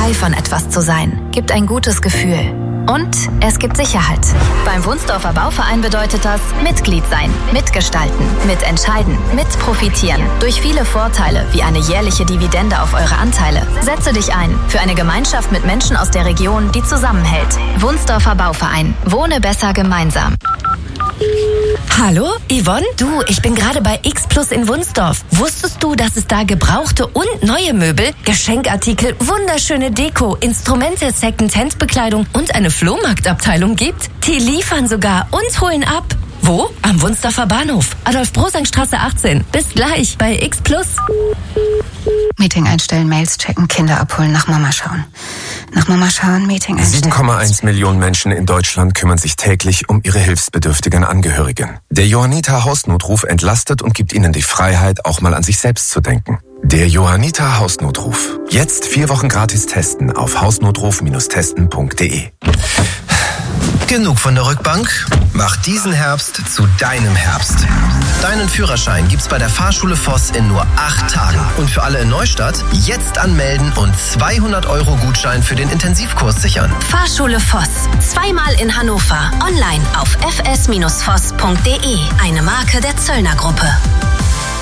Teil von etwas zu sein, gibt ein gutes Gefühl. Und es gibt Sicherheit. Beim Wunsdorfer Bauverein bedeutet das Mitglied sein, mitgestalten, mitentscheiden, mitprofitieren. Durch viele Vorteile wie eine jährliche Dividende auf eure Anteile. Setze dich ein für eine Gemeinschaft mit Menschen aus der Region, die zusammenhält. Wunsdorfer Bauverein. Wohne besser gemeinsam. Hallo, Yvonne? Du, ich bin gerade bei X Plus in Wunsdorf. Wusstest du, dass es da gebrauchte und neue Möbel, Geschenkartikel, wunderschöne Deko, Instrumente, Second-Hand-Bekleidung und eine Flohmarktabteilung gibt? Die liefern sogar und holen ab. Wo? Am Wunsdorfer Bahnhof. Adolf-Brosang-Straße 18. Bis gleich bei X Plus. Meeting einstellen, Mails checken, Kinder abholen, nach Mama schauen. Nach Mama schauen, Meeting einstellen. 7,1 Millionen Menschen in Deutschland kümmern sich täglich um ihre hilfsbedürftigen Angehörigen. Der Johanniter Hausnotruf entlastet und gibt ihnen die Freiheit, auch mal an sich selbst zu denken. Der Johanniter Hausnotruf. Jetzt 4 Wochen gratis testen auf hausnotruf-testen.de. Genug von der Rückbank? Mach diesen Herbst zu deinem Herbst. Deinen Führerschein gibt's bei der Fahrschule Voss in nur 8 Tagen. Und für alle in Neustadt jetzt anmelden und 200 € Gutschein für den Intensivkurs sichern. Fahrschule Voss. 2-mal in Hannover. Online auf fs-voss.de. Eine Marke der Zöllner Gruppe.